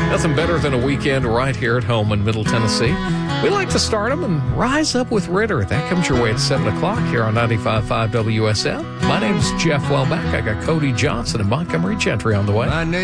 Nothing better than a weekend right here at home in Middle Tennessee. We like to start them and rise up with Ritter. That comes your way at 7 o'clock here on 95.5 WSM. My name is Jeff Welbeck. I got Cody Johnson and Montgomery Gentry on the way.